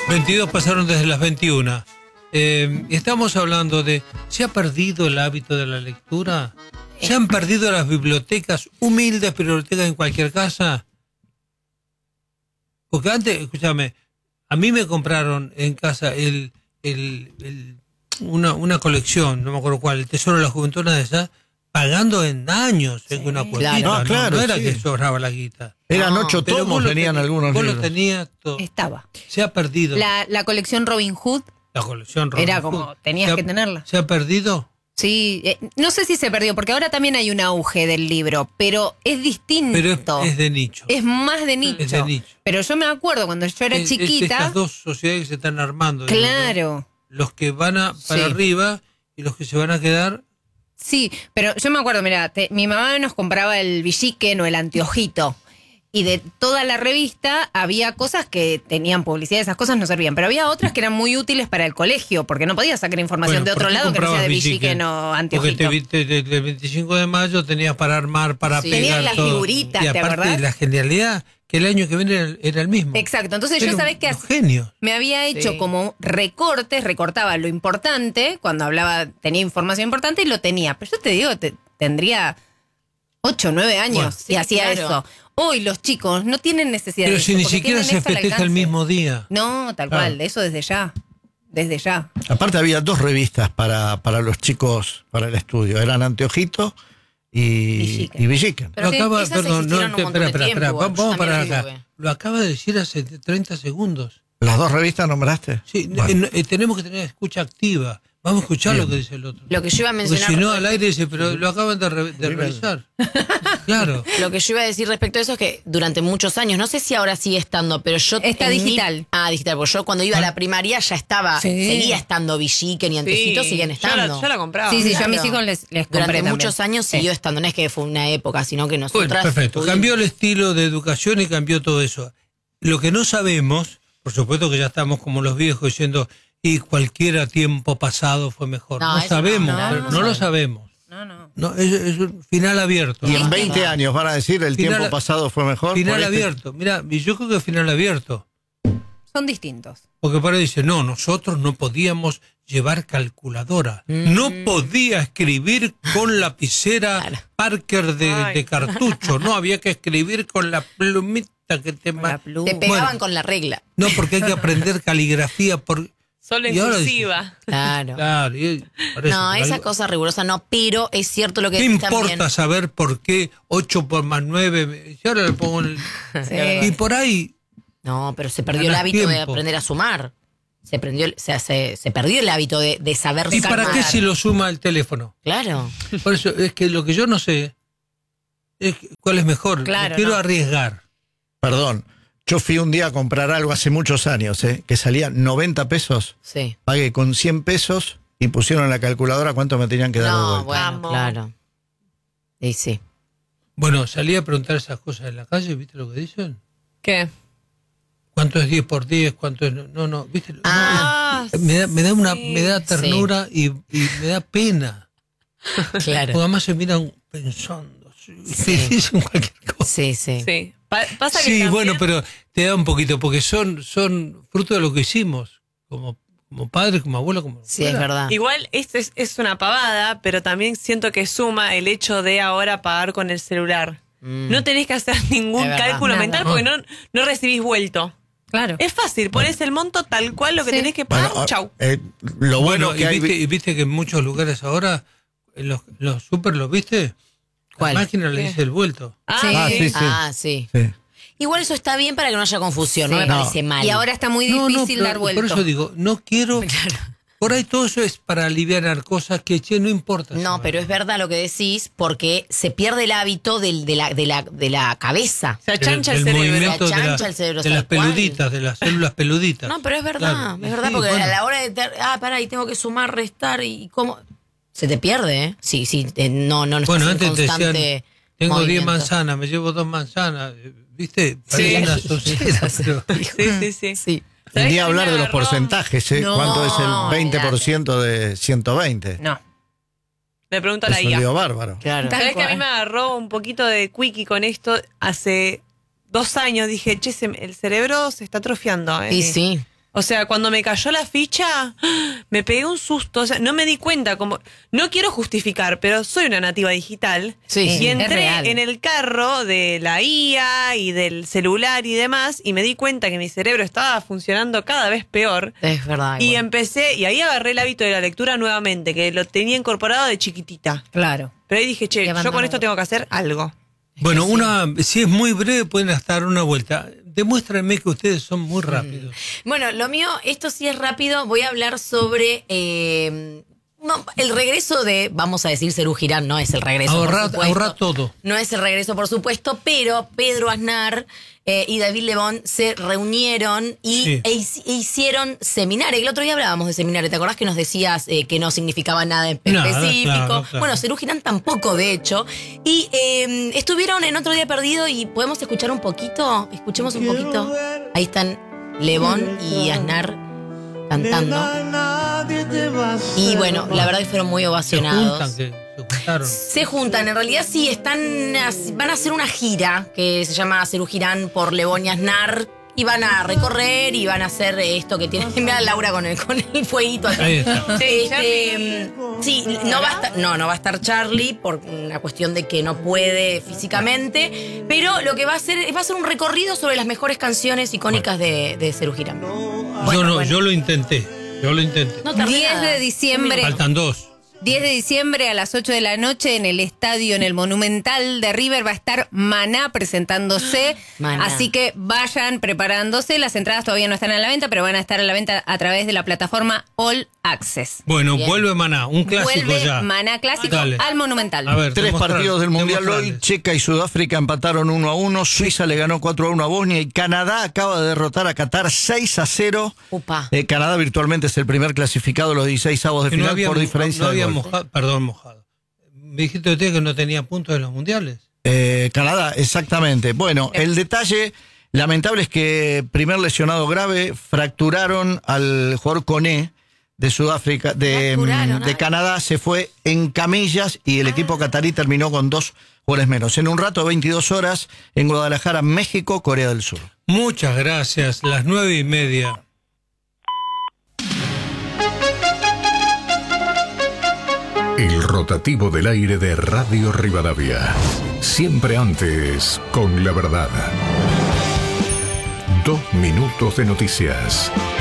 22 pasaron desde las 21. Estamos hablando de, ¿se ha perdido el hábito de la lectura? ¿Se han perdido las bibliotecas, humildes bibliotecas en cualquier casa? Porque antes, escúchame, a mí me compraron en casa una colección, no me acuerdo cuál, el Tesoro de la Juventud, una de esas, pagando en años, una cuotita, no era que sobraba la guita. Eran 8 tomos, tenían algunos libros. Vos lo tenías todo. Estaba. Se ha perdido. La colección Robin Hood. La colección Robin era Hood. como, tenías que tenerla. ¿Se ha perdido? Sí, no sé si se perdió, porque ahora también hay un auge del libro, pero es distinto. Pero es de nicho. Es más de nicho. Es de nicho. Pero yo me acuerdo cuando yo era chiquita. Estas dos sociedades que se están armando. Claro. Los que van para arriba y los que se van a quedar. Sí, pero yo me acuerdo, mira, mi mamá nos compraba el Villiquen o el Anteojito. Y de toda la revista había cosas que tenían publicidad, esas cosas no servían, pero había otras que eran muy útiles para el colegio, porque no podías sacar información de otro lado que no sea de Villiquen o Anteojito. Porque el 25 de mayo tenías para armar, para pegar tenías las todo. figuritas, y aparte, ¿te acordás? La genialidad, que el año que viene era el mismo. Exacto, entonces Pero yo, ¿sabés qué hacía? Genio. Me había hecho como recortes, recortaba lo importante, cuando hablaba, tenía información importante y lo tenía. Pero yo te digo, tendría 8 o 9 años y hacía eso. Hoy los chicos no tienen necesidad de eso. Pero si ni siquiera se festeja el mismo día. No, tal cual, eso desde ya. Desde ya. Aparte había 2 revistas para los chicos, para el estudio. Eran Anteojito y Villiquen. Pero espera, vamos para acá. Lo acaba de decir hace 30 segundos. ¿Las 2 revistas nombraste? Sí, bueno. Tenemos que tener escucha activa. Vamos a escuchar lo que dice el otro. Lo que yo iba a mencionar. Porque si no, al aire dice, pero lo acaban de revisar. Claro. Lo que yo iba a decir respecto a eso es que durante muchos años, no sé si ahora sigue estando, pero yo. Está digital. Digital, porque yo cuando iba a la primaria ya estaba, seguía estando Villiquen y Antecitos, siguen estando. Yo la compraba. Sí, yo a mis hijos les compré durante también. muchos años siguió estando, no es que fue una época, sino que nosotras. Bueno, perfecto. Cambió el estilo de educación y cambió todo eso. Lo que no sabemos, por supuesto que ya estamos como los viejos diciendo. Y cualquier tiempo pasado fue mejor. No sabemos, no lo sabemos. No, es un final abierto. Y en 20 años van a decir el tiempo pasado fue mejor. Final abierto. Mira, yo creo que es final abierto. Son distintos. Porque para dice, no, nosotros no podíamos llevar calculadora. No podía escribir con lapicera Parker de cartucho. No, había que escribir con la plumita que te pegaban con la regla. No, porque hay que aprender caligrafía Solo inclusiva. Claro. No, esa cosa rigurosa no, pero es cierto lo que ¿qué decís importa también? Saber por qué 8 por más 9? Si ahora le pongo y por ahí. No, pero se perdió el hábito de aprender a sumar. Se perdió el hábito de saber sumar. ¿Y para qué si lo suma el teléfono? Claro. Por eso es que lo que yo no sé es cuál es mejor. Claro, quiero arriesgar. Perdón. Yo fui un día a comprar algo hace muchos años, que salía 90 pesos. Sí. Pagué con 100 pesos y pusieron en la calculadora cuánto me tenían que dar de vuelta. Bueno, claro. Y sí. Bueno, salí a preguntar esas cosas en la calle, ¿viste lo que dicen? ¿Qué? ¿Cuánto es 10 por 10? ¿Cuánto es? No, ¿viste? Me da ternura y me da pena. Claro. Porque además se miran pensando. Sí. Dicen cualquier cosa. Sí. Pasa que sí, también... bueno, pero te da un poquito, porque son fruto de lo que hicimos, como padres, como abuelos, como... Sí, es verdad. Igual esto es una pavada, pero también siento que suma el hecho de ahora pagar con el celular. No tenés que hacer ningún cálculo mental porque no recibís vuelto. Claro. Es fácil, ponés el monto tal cual lo que tenés que pagar, chau. Lo bueno que y viste que en muchos lugares ahora, en los super, ¿los viste? ¿Cuál? La máquina le dice el vuelto. Sí. Igual eso está bien para que no haya confusión, no me parece mal. Y ahora está muy difícil dar vuelta. Por eso digo, no quiero... Claro. Por ahí todo eso es para aliviar cosas que, no importa. No, pero es verdad lo que decís, porque se pierde el hábito de la cabeza. Se achancha el movimiento cerebro. De las peluditas, de las células peluditas. No, pero es verdad, porque a la hora de... pará, y tengo que sumar, restar, y cómo... Se te pierde, ¿eh? Sí, no estás en constante decían, tengo 10 movimiento. manzanas, me llevo 2 manzanas, ¿viste? Sí. Una sociedad, pero... Sí. Y ni hablar de los porcentajes, No. ¿cuánto es el 20% de 120? No. Me pregunto a Es la un IA. lío bárbaro. Claro. ¿Sabés que a mí me agarró un poquito de quickie con esto? Hace 2 años dije, el cerebro se está atrofiando. Y sí. O sea, cuando me cayó la ficha, me pegué un susto. O sea, no me di cuenta. No quiero justificar, pero soy una nativa digital. Sí, y entré es real. en el carro de la IA y del celular y demás, y me di cuenta que mi cerebro estaba funcionando cada vez peor. Es verdad. Y ahí agarré el hábito de la lectura nuevamente, que lo tenía incorporado de chiquitita. Claro. Pero ahí dije, yo con esto tengo que hacer algo. Bueno, si es muy breve, pueden dar una vuelta. Demuéstrenme que ustedes son muy rápidos. Bueno, lo mío, esto sí es rápido. Voy a hablar sobre el regreso de, vamos a decir, Serú Girán. No es el regreso, ahorra todo. No es el regreso, por supuesto, pero Pedro Aznar y David Lebón se reunieron e hicieron seminario. El otro día hablábamos de seminario. ¿Te acordás que nos decías que no significaba nada específico? Claro. Bueno, Serú Girán tampoco, de hecho. Y estuvieron en Otro Día Perdido y podemos escuchar un poquito. Escuchemos un poquito. Ahí están Lebón y Aznar cantando. Y bueno, la verdad que fueron muy ovacionados. Se juntan, en realidad sí, van a hacer una gira que se llama Serú Girán por Lebón y Aznar. Y van a recorrer y van a hacer esto que tiene. Mira a Laura con el fueguito acá. Ahí está. Sí, no va a estar Charlie por una cuestión de que no puede físicamente. Pero lo que va a hacer un recorrido sobre las mejores canciones icónicas de Serú Girán. Yo lo intenté. No tardé 10 nada. de diciembre. Faltan 2. 10 de diciembre a las 8 de la noche en el estadio, en el Monumental de River, va a estar Maná presentándose. Maná. Así que vayan preparándose. Las entradas todavía no están a la venta, pero van a estar a la venta a través de la plataforma All Access. Bueno, vuelve Maná, un clásico Vuelve ya. Maná clásico al Monumental. A ver, 3 partidos del Mundial hoy. Checa y Sudáfrica empataron 1-1. Suiza le ganó 4-1 a Bosnia. Y Canadá acaba de derrotar a Qatar 6-0. Upa. Canadá virtualmente es el primer clasificado de los 16avos de final por diferencia de gol. Mojado. Me dijiste usted que no tenía puntos en los mundiales. Canadá, exactamente. Bueno, el detalle lamentable es que primer lesionado grave, fracturaron al jugador Koné de Sudáfrica, de Canadá, se fue en camillas y el equipo catarí terminó con 2 goles menos. En un rato, 22 horas, en Guadalajara, México, Corea del Sur. Muchas gracias, las 9:30. El rotativo del aire de Radio Rivadavia. Siempre antes, con la verdad. 2 minutos de noticias.